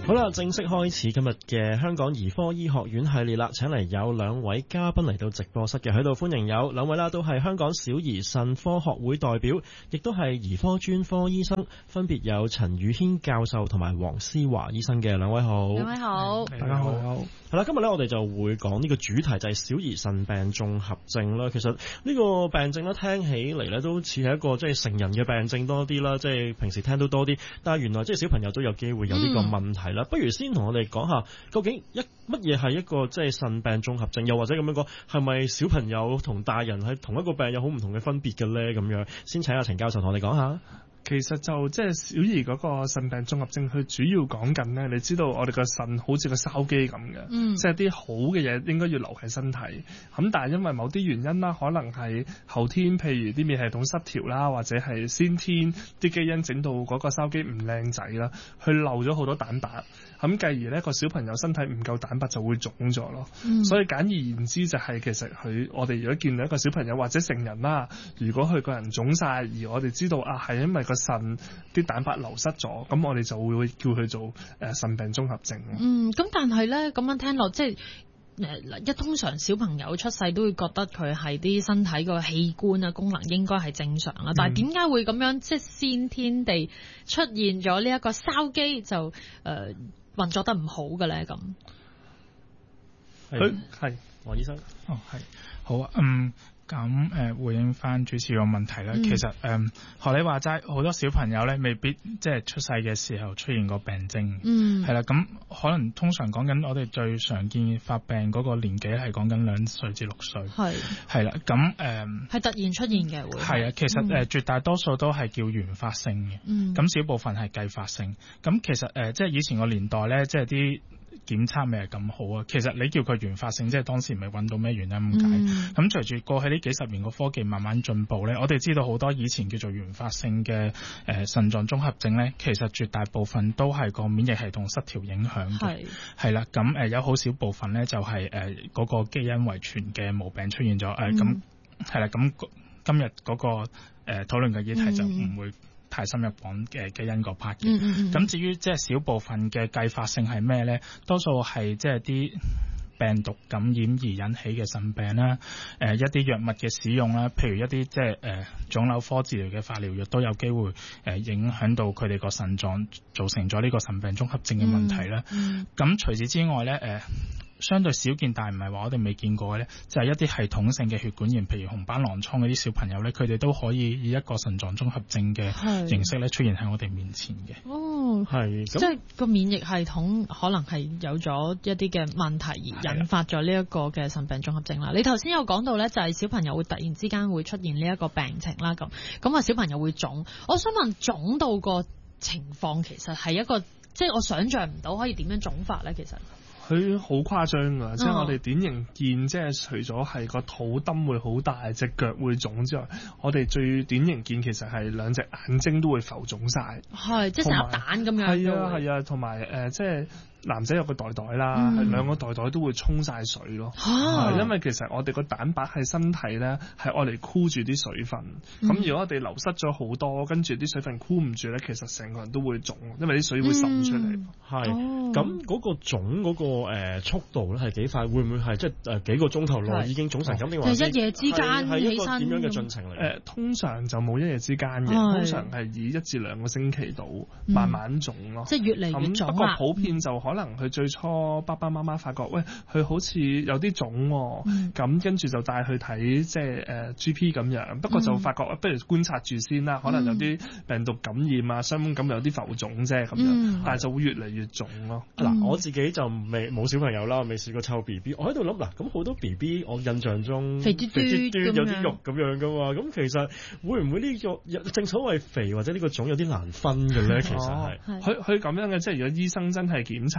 好啦，正式開始今日嘅香港兒科醫學院系列啦，請嚟有兩位嘉賓嚟到直播室嘅，喺度歡迎有兩位啦，都係香港小兒腎科學會代表，亦都係兒科專科醫生，分別有陳宇軒教授同埋黃思華醫生嘅。兩位好。 兩位好， 大家好。係啦，今日咧我哋就會講呢個主題就係小兒腎病綜合症啦。其實呢個病症咧聽起嚟咧都似係一個即係成人嘅病症多啲啦，即係平時聽到多啲，但係原來即係小朋友都有機會有呢個問題啦。不如先同我哋講下究竟乜嘢係一個即係腎病綜合症，又或者咁樣講，係咪小朋友同大人喺同一個病有好唔同嘅分別嘅咧？咁樣先請阿陳教授同我哋講下。 其實就即係小兒嗰個腎病綜合症，佢主要講緊咧，你知道我哋個腎好似個筲箕咁嘅，即係啲好嘅嘢應該要留喺身體。咁但係因為某啲原因啦，可能係後天，譬如啲免疫系統失調啦，或者係先天啲基因整到嗰個筲箕唔靚仔啦，佢漏咗好多蛋白。咁繼而呢個小朋友身體唔夠蛋白就會腫咗咯。所以簡而言之就係其實我哋如果見到一個小朋友或者成人啦，如果佢個人腫晒，而我哋知道係因為個腎啲蛋白流失咗，咁我哋就會叫佢做腎病綜合症。 咁但係咧咁樣聽落，即係通常小朋友出世都會覺得佢係啲身體個器官啊功能應該係正常啦，但係點解會咁樣即係先天地出現咗呢一個筲箕就運作得唔好嘅咧？咁佢係黃醫生。 係好啊。咁回應翻主持個問題啦。其實學你話齋，好多小朋友咧未必即係出世嘅時候出現個病徵。係啦，咁可能通常講緊我哋最常見發病嗰個年紀係講緊2歲至6歲。係啦，咁係突然出現嘅會係啊。其實絕大多數都係叫原發性嘅。咁少部分係繼發性。咁其實即係以前個年代咧，即係啲檢測未係咁好啊。其實你叫佢原發性，即係當時未揾到咩原因咁解。咁隨住過去呢幾十年個科技慢慢進步咧，我哋知道好多以前叫做原發性嘅腎臟綜合症咧，其實絕大部分都係個免疫系統失調影響嘅。係啦，咁有好少部分咧就係嗰個基因遺傳嘅毛病出現咗。咁係啦，咁今日嗰個討論嘅議題就唔會太深入講嘅基因嗰 part 嘅。咁至於即係少部分嘅繼發性係咩咧？多數係即係啲病毒感染而引起嘅腎病啦，一啲藥物嘅使用啦，譬如一啲即係腫瘤科治療嘅化療藥都有機會影響到佢哋個腎臟，造成咗呢個腎病綜合症嘅問題啦。咁除此之外咧，相對少見，但係唔係話我哋未見過嘅咧，就係一啲系統性嘅血管炎，譬如紅斑狼瘡嗰啲小朋友咧，佢哋都可以以一個腎臟綜合症嘅形式咧出現喺我哋面前嘅。 即係個免疫系統可能係有咗一啲嘅問題而引發咗呢一個嘅腎病綜合症啦。你頭先有講到咧，就係小朋友會突然之間會出現呢一個病情啦。咁啊，小朋友會腫，我想問腫到個情況其實係一個即係我想象唔到可以點樣腫法咧？其實佢好誇張㗎，即係我哋典型見，即係除咗係個肚墩會好大，隻腳會腫之外，我哋最典型見其實係兩隻眼睛都會浮腫晒， 即係成粒蛋咁樣。 係啊，同埋即係男仔有個袋袋啦，係兩個袋袋都會沖晒水咯。因為其實我哋個蛋白喺身體咧係愛嚟箍住啲水分，咁如果我哋流失咗好多，跟住啲水分箍唔住咧，其實成個人都會腫，因為啲水會滲出嚟。 咁嗰個腫嗰個速度咧係幾快？會唔會係即係幾個鐘頭內已經腫成咁？定話一夜之間係一個點樣嘅進程嚟？ 通常就冇一夜之間嘅，通常係以1至2個星期度慢慢腫咯。 即係越嚟越腫。 不過普遍就可能佢最初爸爸媽媽發覺，喂，佢好似有啲腫喎，咁跟住就帶去睇即係GP 咁樣。不過就發覺不如觀察住先啦，可能有啲病毒感染啊、傷風感有啲浮腫啫咁樣，但係就會越嚟越腫咯。 嗱，我自己就冇小朋友啦，我未試過湊 BB。我喺度諗嗱，咁好多 BB 我印象中肥嘟嘟有啲肉咁樣噶嘛，咁其實會唔會呢個正所謂肥或者呢個腫有啲難分嘅咧？其實係佢咁樣嘅，即係如果醫生真係檢查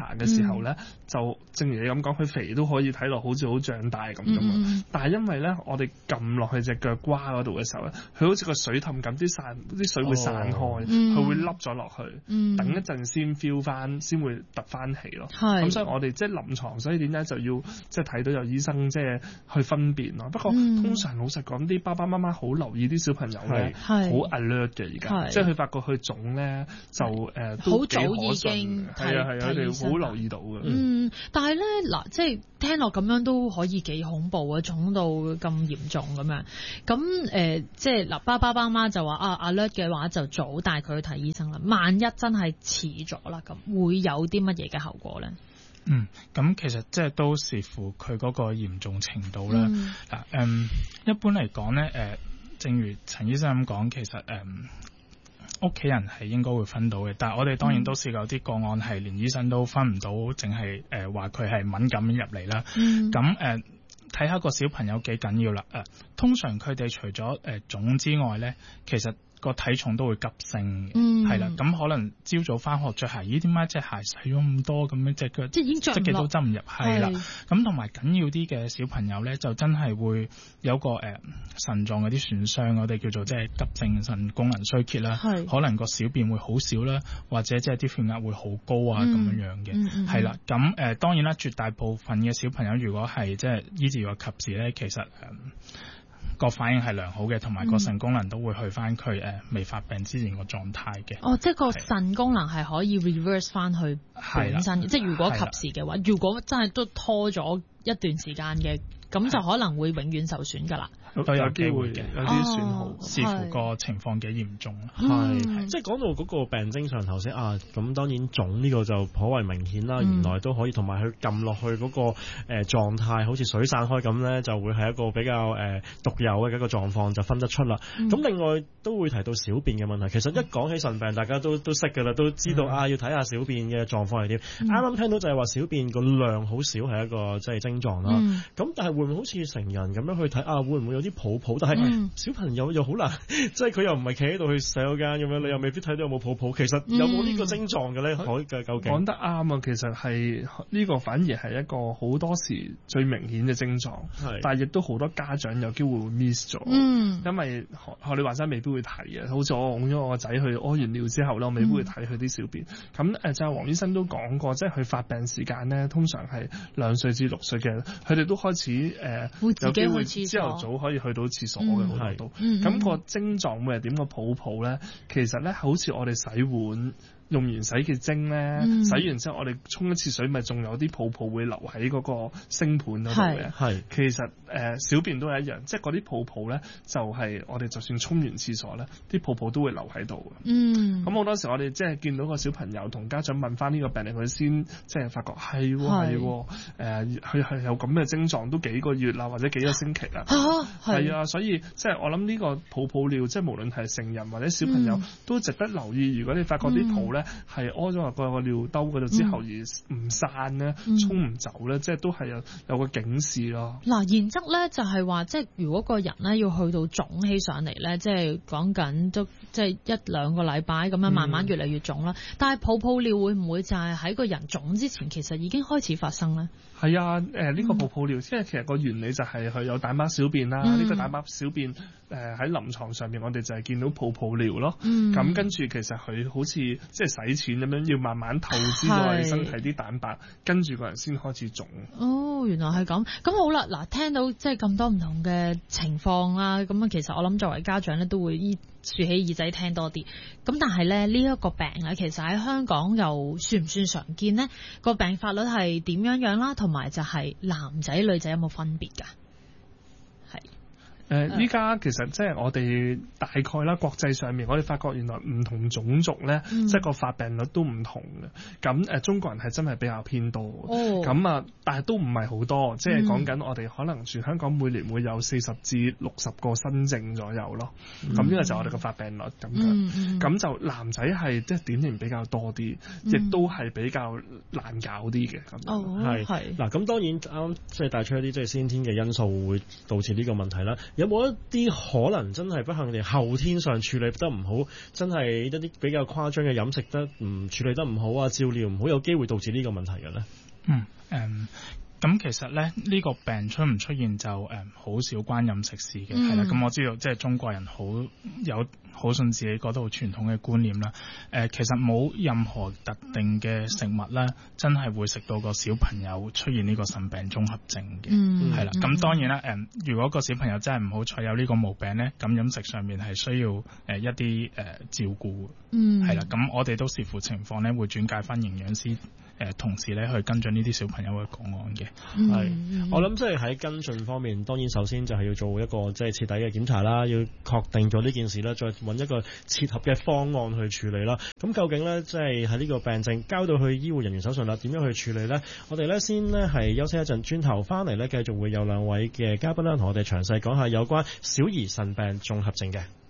牙嘅時候咧，就正如你咁講，佢肥都可以睇落好似好長大咁噶嘛。但係因為咧，我哋撳落去隻腳瓜嗰度嘅時候咧，佢好似個水氹咁，啲水會散開，佢會凹咗落去，等一陣先 feel 翻，先會突翻起咯。咁所以我哋即係臨床，所以點解就要即係睇到有醫生即係去分辨咯。不過通常老實講，啲爸爸媽媽好留意啲小朋友咧，好 alert 嘅而家，即係佢發覺佢腫咧就都幾可信嘅。係啊，佢哋好留意到嘅。 但係咧嗱，即係聽落咁樣都可以幾恐怖啊，腫到咁嚴重咁樣。咁即係嗱，爸爸媽媽就話alert 嘅話就早帶佢去睇醫生啦。萬一真係遲咗啦，咁會有啲乜嘢嘅後果咧？ 咁其實即係都視乎佢嗰個嚴重程度啦。一般嚟講咧，正如陳醫生咁講，其實屋企人係應該會分到嘅，但係我哋當然都試過有啲個案係連醫生都分唔到，淨係話佢係敏感入嚟啦。咁睇下個小朋友幾緊要啦。通常佢哋除咗腫之外咧，其實個體重都會急升嘅，係啦。咁可能朝早翻學着鞋，咦？點解隻鞋細咗咁多？咁樣隻腳即係已經着唔落， 即係都執唔入，係啦。咁同埋緊要啲嘅小朋友咧，就真係會有個腎臟嗰啲損傷，我哋叫做即係急性腎功能衰竭啦。可能個小便會好少啦，或者即係啲血壓會好高啊咁樣嘅，係啦。咁當然啦，絕大部分嘅小朋友如果係即係醫治個及時咧，其實個反應係良好嘅，同埋個腎功能都會去翻佢未發病之前個狀態嘅。即係個腎功能係可以 reverse 翻去本身，即係如果及時嘅話，如果真係都拖咗一段時間嘅，咁就可能會永遠受損㗎啦。 都有機會嘅，有啲損耗，視乎個情況幾嚴重。 即係講到嗰個病徵上頭先咁當然腫呢個就頗為明顯啦。原來都可以同埋佢撳落去嗰個狀態，好似水散開咁咧，就會係一個比較獨有嘅一個狀況，就分得出啦。咁另外都會提到小便嘅問題。其實一講起腎病，大家都識㗎啦，都知道要睇下小便嘅狀況係點。啱啱聽到就係話小便個量好少係一個即係症狀啦。咁但係會唔會好似成人咁樣去睇會唔會有啲泡泡？但係小朋友又好難，即係佢又唔係企喺度去洗手間咁樣，你又未必睇到有冇泡泡。其實有冇呢個症狀嘅咧？究竟講得啱啊！其實係呢個反而係一個好多時最明顯嘅症狀，但係亦都好多家長有機會會 miss 咗。因為學你話齋未必會睇嘅，好似我擁咗我個仔去屙完尿之後咧，我未必會睇佢啲小便。咁就係黃醫生都講過，即係佢發病時間咧，通常係2歲至6歲嘅，佢哋都開始會自己去廁所， 朝頭早可以去到廁所嘅好多都。咁個症狀會係點？個泡泡咧，其實咧好似我哋洗碗用完洗潔精咧，洗完之後我哋沖一次水，咪仲有啲泡泡會留喺嗰個星盤嗰度嘅。其實小便都係一樣，即係嗰啲泡泡咧，就係我哋就算沖完廁所咧，啲泡泡都會留喺度嘅。咁好多時我哋即係見到個小朋友同家長問翻呢個病例，佢先即係發覺係佢係有咁嘅症狀，都幾個月啦，或者幾個星期啦。係啊，所以即係我諗呢個泡泡尿，即係無論係成人或者小朋友，都值得留意。如果你發覺啲泡咧係屙咗落個尿兜嗰度之後而唔散咧，沖唔走咧，即係都係有個警示咯。 嗱，然則咧就係話，即係如果個人咧要去到腫起上嚟咧，即係講緊都即係1-2個禮拜咁樣慢慢越嚟越腫啦。但係泡泡尿會唔會就係喺個人腫之前其實已經開始發生咧？ 係啊，呢個泡泡尿，即係其實個原理就係佢有蛋白小便啦。呢個蛋白小便喺臨床上面，我哋就係見到泡泡尿咯。咁跟住其實佢好似即係洗錢咁樣，要慢慢透支咗你身體啲蛋白，跟住個人先開始腫。 原來係咁。咁好啦，嗱，聽到即係咁多唔同嘅情況啦，咁啊，其實我諗作為家長咧，都會豎起耳仔聽多啲。咁但係咧，呢一個病咧，其實喺香港又算唔算常見呢？個病發率係點樣啦？同埋就係男仔女仔有冇分別㗎？ 依家其實即係我哋大概啦，國際上面我哋發覺原來唔同種族咧，即係個發病率都唔同嘅。咁中國人係真係比較偏多。咁但係都唔係好多，即係講緊我哋可能全香港每年會有40至60個新症左右咯。咁呢個就係我哋個發病率咁樣。咁就男仔係即係典型比較多啲，亦都係比較難搞啲嘅。咁係嗱，咁當然啱即係帶出一啲即係先天嘅因素會導致呢個問題啦。 有冇一啲可能真係不幸地後天上處理得唔好，真係一啲比較誇張嘅飲食得唔處理得唔好啊，照料唔好，有機會導致呢個問題嘅咧？ 咁其實咧呢個病出唔出現就好少關飲食事嘅，係啦。咁我知道即係中國人好信自己嗰套傳統嘅觀念啦。其實冇任何特定嘅食物咧，真係會食到個小朋友出現呢個腎病綜合症嘅，係啦。咁當然啦，如果個小朋友真係唔好彩有呢個毛病咧，咁飲食上面係需要一啲照顧，係啦。咁我哋都視乎情況咧，會轉介翻營養師同時咧去跟進呢啲小朋友嘅個案嘅。 我諗即係喺跟進方面，當然首先就係要做一個即係徹底嘅檢查啦，要確定咗呢件事啦，再揾一個切合嘅方案去處理啦。咁究竟呢，即係喺呢個病症交到去醫護人員手上啦，點樣去處理呢？我哋呢先呢係休息一陣，轉頭翻嚟呢繼續會有兩位嘅嘉賓啦，同我哋詳細講下有關小兒腎病綜合症嘅。